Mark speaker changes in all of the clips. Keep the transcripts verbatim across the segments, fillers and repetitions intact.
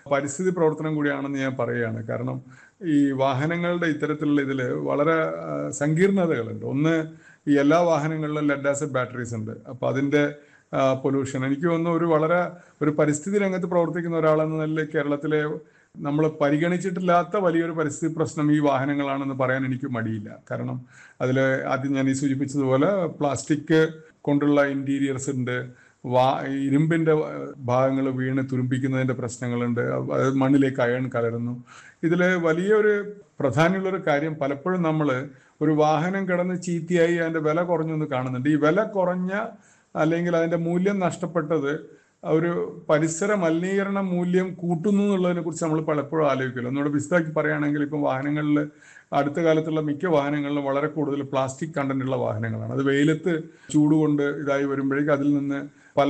Speaker 1: പരിസ്ഥിതി പ്രവർത്തനം കൂടിയാണെന്ന് ഞാൻ പറയുകയാണ്. കാരണം ഈ വാഹനങ്ങളുടെ ഇത്തരത്തിലുള്ള ഇതിൽ വളരെ ആ, സങ്കീർണതകളുണ്ട്. ഒന്ന്, ഈ എല്ലാ വാഹനങ്ങളിലും ലെഡ് ആസിഡ് ബാറ്ററീസ് ഉണ്ട്. അപ്പോൾ അതിൻ്റെ പൊല്യൂഷൻ എനിക്ക് തോന്നുന്നു ഒരു വളരെ ഒരു പരിസ്ഥിതി രംഗത്ത് പ്രവർത്തിക്കുന്ന ഒരാളെന്ന നിലയിൽ കേരളത്തിലെ നമ്മൾ പരിഗണിച്ചിട്ടില്ലാത്ത വലിയൊരു പരിസ്ഥിതി പ്രശ്നം ഈ വാഹനങ്ങളാണെന്ന് പറയാൻ എനിക്ക് മടിയില്ല. കാരണം അതിൽ ആദ്യം ഞാൻ ഈ സൂചിപ്പിച്ചതുപോലെ പ്ലാസ്റ്റിക് കൊണ്ടുള്ള ഇൻറ്റീരിയേഴ്സ് ഉണ്ട്, വാ ഇരുമ്പിൻ്റെ ഭാഗങ്ങൾ വീണ് തുരുമ്പിക്കുന്നതിൻ്റെ പ്രശ്നങ്ങളുണ്ട്, അത് മണ്ണിലേക്ക് അയൺ കലരുന്നു. ഇതിൽ വലിയൊരു പ്രധാനമുള്ളൊരു കാര്യം, പലപ്പോഴും നമ്മൾ ഒരു വാഹനം കിടന്ന് ചീത്തയായി അതിൻ്റെ വില കുറഞ്ഞൊന്ന് കാണുന്നുണ്ട്. ഈ വില കുറഞ്ഞ അല്ലെങ്കിൽ അതിൻ്റെ മൂല്യം നഷ്ടപ്പെട്ടത് ഒരു പരിസര മലിനീകരണ മൂല്യം കൂട്ടുന്നു എന്നുള്ളതിനെ കുറിച്ച് നമ്മൾ പലപ്പോഴും ആലോചിക്കില്ല. ഒന്നുകൂടെ വിശദമാക്കി പറയുകയാണെങ്കിൽ, ഇപ്പം വാഹനങ്ങളിൽ അടുത്ത കാലത്തുള്ള മിക്ക വാഹനങ്ങളിലും വളരെ കൂടുതൽ പ്ലാസ്റ്റിക് കണ്ടന്റ് ഉള്ള വാഹനങ്ങളാണ്. അത് വെയിലത്ത് ചൂട് കൊണ്ട് ഇതായി വരുമ്പോഴേക്കും അതിൽ നിന്ന് പല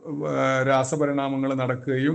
Speaker 1: രാസപരിണാമങ്ങൾ നടക്കുകയും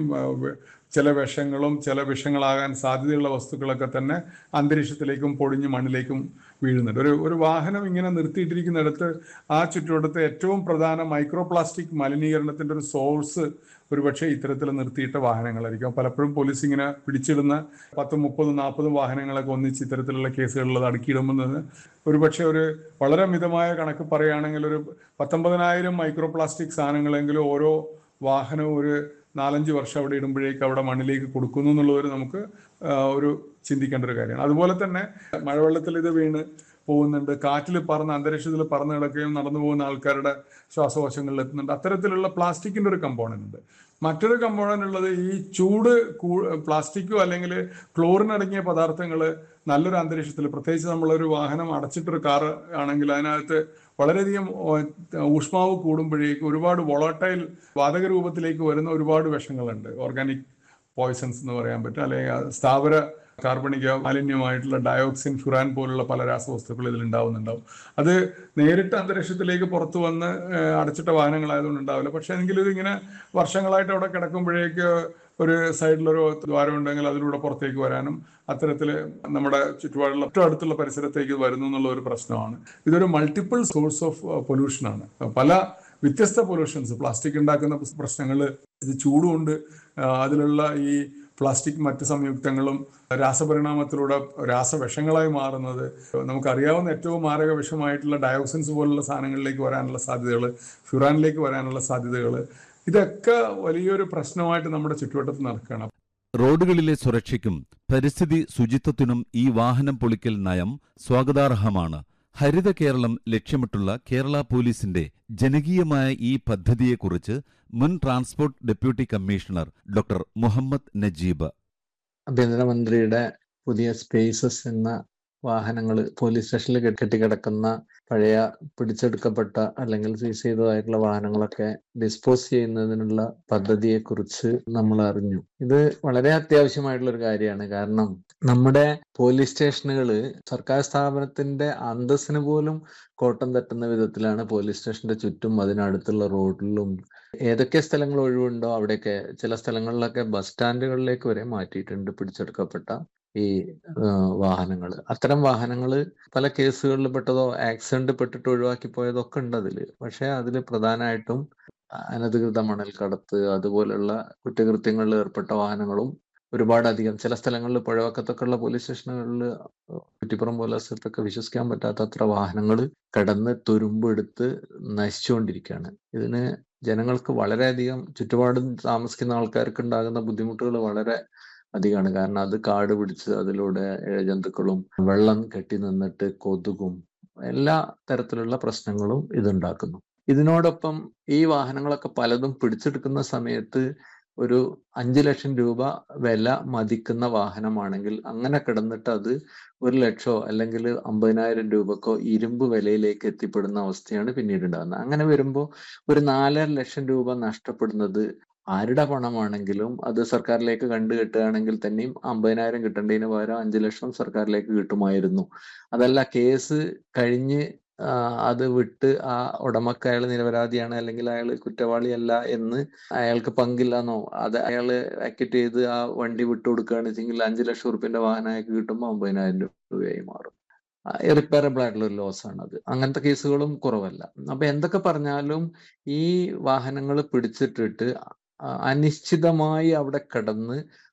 Speaker 1: ചില വിഷങ്ങളും ചില വിഷങ്ങളാകാൻ സാധ്യതയുള്ള വസ്തുക്കളൊക്കെ തന്നെ അന്തരീക്ഷത്തിലേക്കും പൊടിഞ്ഞ് മണ്ണിലേക്കും വീഴുന്നുണ്ട്. ഒരു ഒരു വാഹനം ഇങ്ങനെ നിർത്തിയിട്ടിരിക്കുന്നിടത്ത് ആ ചുറ്റുവട്ടത്തെ ഏറ്റവും പ്രധാന മൈക്രോ പ്ലാസ്റ്റിക് മലിനീകരണത്തിൻ്റെ ഒരു സോഴ്സ് ഒരുപക്ഷെ ഇത്തരത്തിൽ നിർത്തിയിട്ട വാഹനങ്ങളായിരിക്കും. പലപ്പോഴും പോലീസ് ഇങ്ങനെ പിടിച്ചിടുന്ന പത്തും മുപ്പതും നാൽപ്പതും വാഹനങ്ങളൊക്കെ ഒന്നിച്ച് ഇത്തരത്തിലുള്ള കേസുകളിൽ അടുക്കിയിടുന്നത് ഒരുപക്ഷെ ഒരു വളരെ മിതമായ കണക്ക് പറയുകയാണെങ്കിൽ ഒരു പത്തൊമ്പതിനായിരം മൈക്രോ പ്ലാസ്റ്റിക് സാധനങ്ങളെങ്കിലും ഓരോ വാഹനവും ഒരു നാലഞ്ച് വർഷം അവിടെ ഇടുമ്പോഴേക്ക് അവിടെ മണ്ണിലേക്ക് കൊടുക്കുന്നു എന്നുള്ളതൊരു നമുക്ക് ഒരു ചിന്തിക്കേണ്ട ഒരു കാര്യമാണ്. അതുപോലെ തന്നെ മഴവെള്ളത്തിൽ ഇത് വീണ് പോകുന്നുണ്ട്, കാറ്റിൽ പറന്ന് അന്തരീക്ഷത്തിൽ പറന്ന് കിടക്കുകയും നടന്നു പോകുന്ന ആൾക്കാരുടെ ശ്വാസകോശങ്ങളിൽ എത്തുന്നുണ്ട്. അത്തരത്തിലുള്ള പ്ലാസ്റ്റിക്കിൻ്റെ ഒരു കമ്പോണൻ്റ് ഉണ്ട്. മറ്റൊരു കമ്പോണൻ്റ് ഉള്ളത് ഈ ചൂട് പ്ലാസ്റ്റിക്കോ അല്ലെങ്കിൽ ക്ലോറിൻ അടങ്ങിയ പദാർത്ഥങ്ങൾ നല്ലൊരു അന്തരീക്ഷത്തിൽ, പ്രത്യേകിച്ച് നമ്മളൊരു വാഹനം അടച്ചിട്ടൊരു കാർ ആണെങ്കിൽ അതിനകത്ത് വളരെയധികം ഊഷ്മാവ് കൂടുമ്പോഴേക്കും ഒരുപാട് വോളട്ടൈൽ വാതക രൂപത്തിലേക്ക് വരുന്ന ഒരുപാട് വിഷങ്ങളുണ്ട്. ഓർഗാനിക് പോയ്സൺസ് എന്ന് പറയാൻ പറ്റും, അല്ലെങ്കിൽ സ്ഥാവര കാർബണിക മാലിന്യമായിട്ടുള്ള ഡയോക്സിൻ, ഫുറാൻ പോലുള്ള പല രാസവസ്തുക്കൾ ഇതിൽ ഉണ്ടാവുന്നുണ്ടാവും. അത് നേരിട്ട് അന്തരീക്ഷത്തിലേക്ക് പുറത്തു വന്ന് അടച്ചിട്ട വാഹനങ്ങളായതുകൊണ്ട് ഉണ്ടാവില്ല. പക്ഷെ എങ്കിലും ഇതിങ്ങനെ വർഷങ്ങളായിട്ട് അവിടെ കിടക്കുമ്പോഴേക്ക് ഒരു സൈഡിലൊരു ദ്വാരം ഉണ്ടെങ്കിൽ അതിലൂടെ പുറത്തേക്ക് വരാനും അത്തരത്തിൽ നമ്മുടെ ചുറ്റുപാടുള്ള ഏറ്റവും അടുത്തുള്ള പരിസരത്തേക്ക് വരുന്നു എന്നുള്ള ഒരു പ്രശ്നമാണ്. ഇതൊരു മൾട്ടിപ്പിൾ സോഴ്സ് ഓഫ് പൊല്യൂഷനാണ്. പല വ്യത്യസ്ത പൊല്യൂഷൻസ്, പ്ലാസ്റ്റിക് ഉണ്ടാക്കുന്ന പ്രശ്നങ്ങൾ, ഇത് ചൂടുകൊണ്ട് അതിലുള്ള ഈ പ്ലാസ്റ്റിക് മറ്റ് സംയുക്തങ്ങളും രാസപരിണാമത്തിലൂടെ രാസവിഷങ്ങളായി മാറുന്നത്, നമുക്കറിയാവുന്ന ഏറ്റവും മാരക വിഷമായിട്ടുള്ള ഡയോക്സിൻസ് പോലുള്ള സാധനങ്ങളിലേക്ക് വരാനുള്ള സാധ്യതകൾ, ഫ്യൂറാനിലേക്ക് വരാനുള്ള സാധ്യതകൾ, ഇതൊക്കെ വലിയൊരു പ്രശ്നമായിട്ട് നമ്മുടെ ചുറ്റുവട്ടത്ത് നടക്കുകയാണ്.
Speaker 2: റോഡുകളിലെ സുരക്ഷയ്ക്കും പരിസ്ഥിതി ശുചിത്വത്തിനും ഈ വാഹനം പൊളിക്കൽ നയം സ്വാഗതാർഹമാണ്. ഹരിത കേരളം ലക്ഷ്യമിട്ടുള്ള കേരള പോലീസിന്റെ ജനകീയമായ ഈ പദ്ധതിയെക്കുറിച്ച് മുൻ transport deputy commissioner doctor Muhammad Najeeb.
Speaker 3: ആഭ്യന്തരമന്ത്രിയുടെ പുതിയ സ്പേസസ് എന്ന വാഹനങ്ങൾ പോലീസ് സ്റ്റേഷനിൽ കെട്ടിക്കിടക്കുന്ന പഴയ പിടിച്ചെടുക്കപ്പെട്ട അല്ലെങ്കിൽ സീസ് ചെയ്തതായിട്ടുള്ള വാഹനങ്ങളൊക്കെ ഡിസ്പോസ് ചെയ്യുന്നതിനുള്ള പദ്ധതിയെക്കുറിച്ച് നമ്മൾ അറിഞ്ഞു. ഇത് വളരെ അത്യാവശ്യമായിട്ടുള്ള ഒരു കാര്യമാണ്. കാരണം നമ്മുടെ പോലീസ് സ്റ്റേഷനുകള് സർക്കാർ സ്ഥാപനത്തിന്റെ അന്തസ്സിന് പോലും കോട്ടം തട്ടുന്ന വിധത്തിലാണ് പോലീസ് സ്റ്റേഷന്റെ ചുറ്റും അതിനടുത്തുള്ള റോഡിലും ഏതൊക്കെ സ്ഥലങ്ങൾ ഒഴിവുണ്ടോ അവിടെയൊക്കെ ചില സ്ഥലങ്ങളിലൊക്കെ ബസ് സ്റ്റാൻഡുകളിലേക്ക് വരെ മാറ്റിയിട്ടുണ്ട് പിടിച്ചെടുക്കപ്പെട്ട ഈ വാഹനങ്ങൾ. അത്തരം വാഹനങ്ങൾ പല കേസുകളിൽ പെട്ടതോ ആക്സിഡന്റ് പെട്ടിട്ട് ഒഴിവാക്കി പോയതോ ഒക്കെ ഉണ്ട് അതില്. പക്ഷെ അതിൽ പ്രധാനമായിട്ടും അനധികൃത മണൽ കടത്ത് അതുപോലുള്ള കുറ്റകൃത്യങ്ങളിൽ ഏർപ്പെട്ട വാഹനങ്ങളും ഒരുപാട് അധികം ചില സ്ഥലങ്ങളിൽ പുഴവക്കത്തൊക്കെ ഉള്ള പോലീസ് സ്റ്റേഷനുകളിൽ കുറ്റിപ്പുറം പോലെ സ്ഥലത്തൊക്കെ വിശ്വസിക്കാൻ പറ്റാത്തത്ര വാഹനങ്ങൾ കടന്ന് തുരുമ്പെടുത്ത് നശിച്ചുകൊണ്ടിരിക്കുകയാണ്. ഇതിന് ജനങ്ങൾക്ക് വളരെയധികം ചുറ്റുപാടും താമസിക്കുന്ന ആൾക്കാർക്ക് ഉണ്ടാകുന്ന ബുദ്ധിമുട്ടുകൾ വളരെ അധികമാണ്. കാരണം അത് കാട് പിടിച്ച് അതിലൂടെ ഇഴജന്തുക്കളും വെള്ളം കെട്ടി നിന്നിട്ട് കൊതുകും എല്ലാ തരത്തിലുള്ള പ്രശ്നങ്ങളും ഇതുണ്ടാക്കുന്നു. ഇതിനോടൊപ്പം ഈ വാഹനങ്ങളൊക്കെ പലതും പിടിച്ചെടുക്കുന്ന സമയത്ത് ഒരു അഞ്ചു ലക്ഷം രൂപ വില മതിക്കുന്ന വാഹനമാണെങ്കിൽ അങ്ങനെ കിടന്നിട്ട് അത് ഒരു ലക്ഷോ അല്ലെങ്കിൽ അമ്പതിനായിരം രൂപക്കോ ഇരുമ്പ് വിലയിലേക്ക് എത്തിപ്പെടുന്ന അവസ്ഥയാണ് പിന്നീട് ഉണ്ടാകുന്നത്. അങ്ങനെ വരുമ്പോൾ ഒരു നാലര ലക്ഷം രൂപ നഷ്ടപ്പെടുന്നത് ആരുടെ പണമാണെങ്കിലും അത് സർക്കാരിലേക്ക് കണ്ടു കിട്ടുകയാണെങ്കിൽ തന്നെയും അമ്പതിനായിരം കിട്ടേണ്ടതിന് പകരം അഞ്ചു ലക്ഷം സർക്കാരിലേക്ക് കിട്ടുമായിരുന്നു. അതല്ല കേസ് കഴിഞ്ഞ് അത് വിട്ട് ആ ഉടമക്ക് അയാൾ നിരപരാധിയാണ് അല്ലെങ്കിൽ അയാൾ കുറ്റവാളിയല്ല എന്ന് അയാൾക്ക് പങ്കില്ലെന്നോ അത് അയാൾ അക്യൂറ്റ് ചെയ്ത് ആ വണ്ടി വിട്ടുകൊടുക്കുകയാണ് വെച്ചെങ്കിൽ അഞ്ചു ലക്ഷം റുപ്യന്റെ വാഹനം അയാൾക്ക് കിട്ടുമ്പോൾ അമ്പതിനായിരം രൂപയായി മാറും. ഇറിപ്പയറബിൾ ആയിട്ടുള്ള ഒരു ലോസ് ആണ് അത്. അങ്ങനത്തെ കേസുകളും കുറവല്ല. അപ്പൊ എന്തൊക്കെ പറഞ്ഞാലും ഈ വാഹനങ്ങൾ പിടിച്ചിട്ടിട്ട് അനിശ്ചിതമായി അവിടെ കിടന്ന്